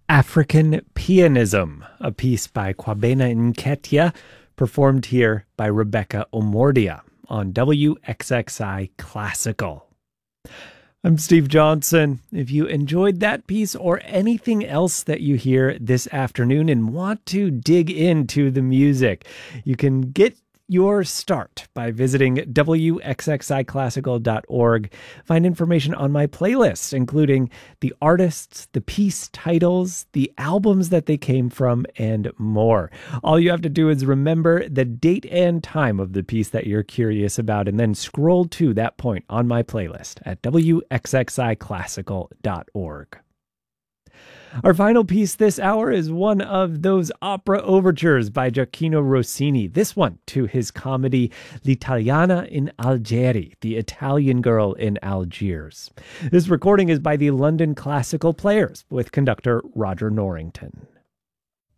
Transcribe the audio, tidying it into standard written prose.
African Pianism, a piece by Kwabena Nketia, performed here by Rebecca Omordia on WXXI Classical. I'm Steve Johnson. If you enjoyed that piece or anything else that you hear this afternoon and want to dig into the music, you can get your start by visiting wxxiclassical.org. Find information on my playlist, including the artists, the piece titles, the albums that they came from, and more. All you have to do is remember the date and time of the piece that you're curious about, and then scroll to that point on my playlist at wxxiclassical.org. Our final piece this hour is one of those opera overtures by Gioacchino Rossini, this one to his comedy L'Italiana in Algeri, the Italian Girl in Algiers. This recording is by the London Classical Players with conductor Roger Norrington.